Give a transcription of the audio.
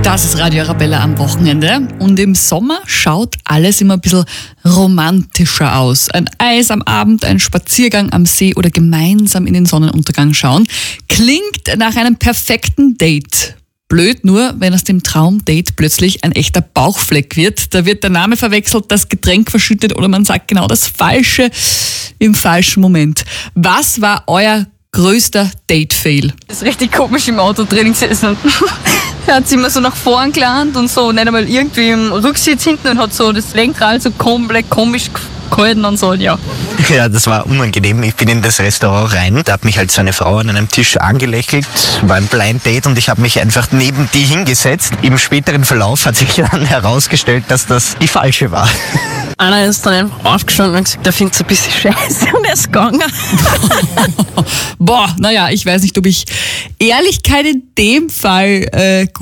Das ist Radio Arabella am Wochenende und im Sommer schaut alles immer ein bisschen romantischer aus. Ein Eis am Abend, ein Spaziergang am See oder gemeinsam in den Sonnenuntergang schauen klingt nach einem perfekten Date. Blöd nur, wenn aus dem Traumdate plötzlich ein echter Bauchfleck wird. Da wird der Name verwechselt, das Getränk verschüttet oder man sagt genau das Falsche im falschen Moment. Was war euer größter Date-Fail? Das ist richtig komisch im Auto drin gesessen. Er hat sich immer so nach vorn gelernt und so, nicht einmal irgendwie im Rücksitz hinten und hat so das Lenkrad so komplett komisch gehalten und so, ja. Ja, das war unangenehm. Ich bin in das Restaurant rein, da hat mich halt so eine Frau an einem Tisch angelächelt, war ein Blind Date und ich habe mich einfach neben die hingesetzt. Im späteren Verlauf hat sich dann herausgestellt, dass das die falsche war. Einer ist dann einfach aufgestanden und gesagt, der findet es ein bisschen scheiße und er ist gegangen. Boah, naja, ich weiß nicht, ob ich Ehrlichkeit in dem Fall